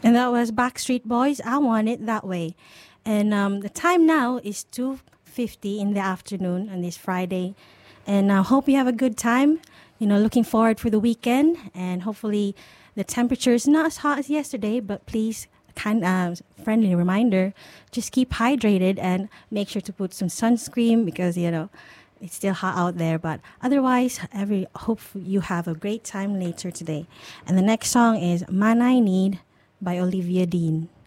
And that was Backstreet Boys, I Want It That Way. And the time now is 2:50 in the afternoon on this Friday. And I hope you have a good time. Looking forward for the weekend. And hopefully the temperature is not as hot as yesterday, but please, friendly reminder, just keep hydrated and make sure to put some sunscreen because, it's still hot out there. But otherwise, hope you have a great time later today. And the next song is Man I Need by Olivia Dean.